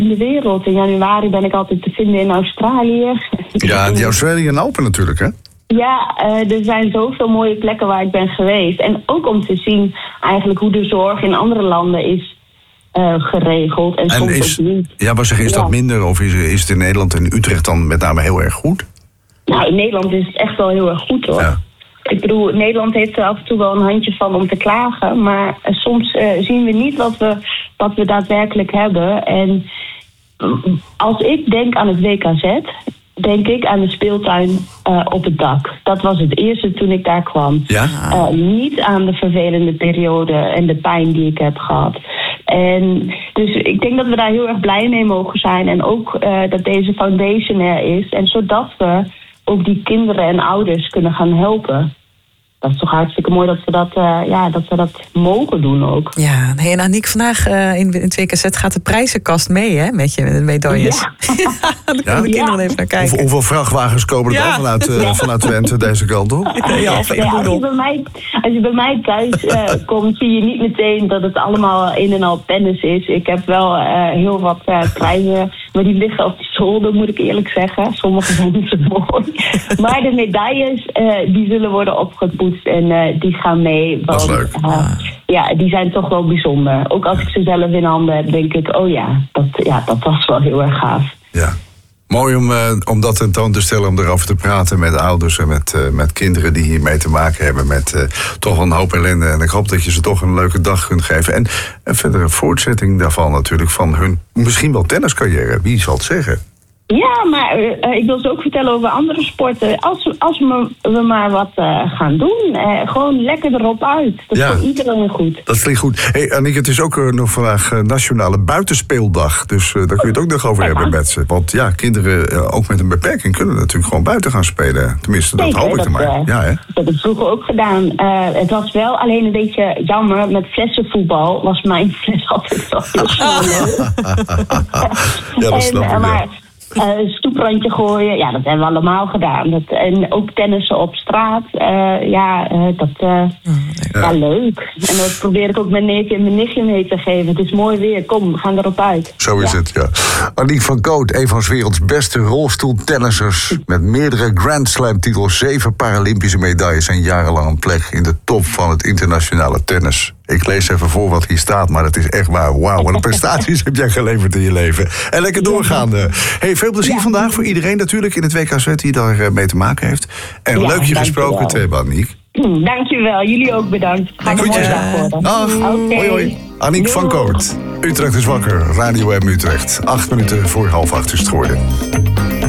in de wereld. In januari ben ik altijd te vinden in Australië. Ja, die Australian Open natuurlijk, hè? Ja, er zijn zoveel mooie plekken waar ik ben geweest. En ook om te zien eigenlijk hoe de zorg in andere landen is geregeld. En soms is, ook niet. Ja, maar zeg, is dat minder of is het in Nederland en Utrecht dan met name heel erg goed? Nou, in Nederland is het echt wel heel erg goed, hoor. Ja. Ik bedoel, Nederland heeft er af en toe wel een handje van om te klagen. Maar soms zien we niet wat we daadwerkelijk hebben. En als ik denk aan het WKZ, denk ik aan de speeltuin op het dak. Dat was het eerste toen ik daar kwam. Ja? Niet aan de vervelende periode en de pijn die ik heb gehad. En dus ik denk dat we daar heel erg blij mee mogen zijn. En ook dat deze foundation er is. En zodat we ook die kinderen en ouders kunnen gaan helpen. Dat is toch hartstikke mooi dat we dat mogen doen ook. Ja, hey, en Aniek, vandaag in het WKZ gaat de prijzenkast mee, hè? Met je medailles. Ja. Daar kunnen de kinderen even naar kijken. Hoeveel vrachtwagens komen er dan vanuit Twente deze kant op? Als je bij mij thuis komt, zie je niet meteen dat het allemaal in en al tennis is. Ik heb wel heel wat prijzen, maar die liggen op de zolder, moet ik eerlijk zeggen. Sommige zijn niet zo mooi. Maar de medailles, die zullen worden opgepoetst. En die gaan mee. Dat is leuk. Ja, die zijn toch wel bijzonder. Ook als ik ze zelf in handen heb, denk ik, dat was wel heel erg gaaf. Ja. Mooi om dat tentoon te stellen, om erover te praten met ouders en met kinderen die hiermee te maken hebben met toch een hoop ellende. En ik hoop dat je ze toch een leuke dag kunt geven. En verder een voortzetting daarvan natuurlijk, van hun misschien wel tenniscarrière. Wie zal het zeggen? Ja, maar ik wil ze ook vertellen over andere sporten. Als we maar wat gaan doen, gewoon lekker erop uit. Dat is voor iedereen goed. Dat klinkt goed. Hey, Aniek, het is ook nog vandaag Nationale Buitenspeeldag. Dus daar kun je het ook nog over hebben met ze. Want ja, kinderen, ook met een beperking, kunnen natuurlijk gewoon buiten gaan spelen. Tenminste, dat hoop ik er maar. Dat heb ik vroeger ook gedaan. Het was wel alleen een beetje jammer. Met flessenvoetbal was mijn fles altijd wel heel snel. Ja, dat snap ik, maar stoeprandje gooien, ja, dat hebben we allemaal gedaan. En ook tennissen op straat, leuk. En dat probeer ik ook mijn neefje en mijn nichtje mee te geven. Het is mooi weer, kom, we gaan erop uit. Zo is het, ja. Aniek van Coot, een van 's werelds beste rolstoeltennissers, met meerdere Grand Slam titels, 7 Paralympische medailles en jarenlang een plek in de top van het internationale tennis. Ik lees even voor wat hier staat, maar het is echt waar. Wauw, wat een prestaties heb jij geleverd in je leven. En lekker doorgaande. Hey, veel plezier vandaag voor iedereen natuurlijk in het WKZ die daar mee te maken heeft. En leuk je gesproken te hebben, Aniek. Dankjewel, jullie ook bedankt. Ga een mooie dag worden. Dag, hoi hoi. Aniek van Coot. Utrecht is wakker, Radio M Utrecht. 8 minuten voor 7:30 is het geworden.